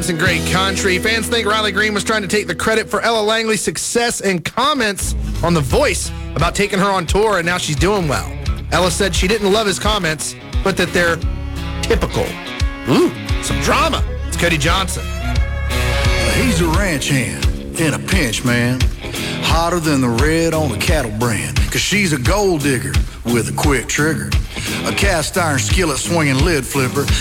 Johnson, great country. Fans think Riley Green was trying to take the credit for Ella Langley's success and comments on The Voice about taking her on tour, and now she's doing well. Ella said she didn't love his comments, but that they're typical. Ooh, some drama. It's Cody Johnson. He's a ranch hand in a pinch, man. Hotter than the red on a cattle brand. Cause she's a gold digger with a quick trigger. A cast iron skillet swinging lid flipper.